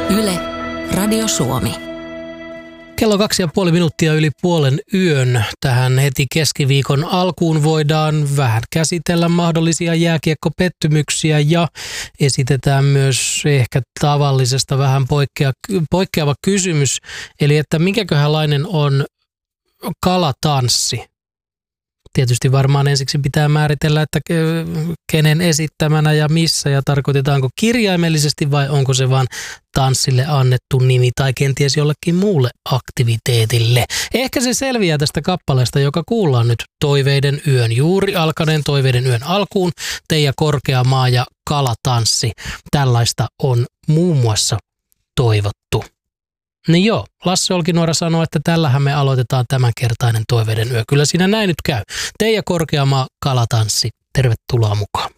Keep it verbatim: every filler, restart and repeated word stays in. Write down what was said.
Yle, Radio Suomi. Kello kaksi ja puoli minuuttia yli puolen yön. Tähän heti keskiviikon alkuun voidaan vähän käsitellä mahdollisia jääkiekkopettymyksiä ja esitetään myös ehkä tavallisesta vähän poikkea, poikkeava kysymys. Eli että minkäköhänlainen on kalatanssi? Tietysti varmaan ensiksi pitää määritellä, että kenen esittämänä ja missä ja tarkoitetaanko kirjaimellisesti vai onko se vaan tanssille annettu nimi tai kenties jollekin muulle aktiviteetille. Ehkä se selviää tästä kappaleesta, joka kuullaan nyt Toiveiden yön, juuri alkaneen Toiveiden yön alkuun. Teija Korkeamaa ja kalatanssi. Tällaista on muun muassa toivottu. Niin joo, Lasse Olkinuora sanoo, että tällähän me aloitetaan tämänkertainen Toiveiden yö. Kyllä siinä näin nyt käy. Teija Korkeamaa, kalatanssi. Tervetuloa mukaan.